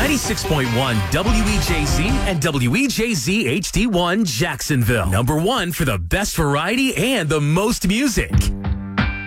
96.1 WEJZ and WEJZ HD1 Jacksonville. Number one for the best variety and the most music.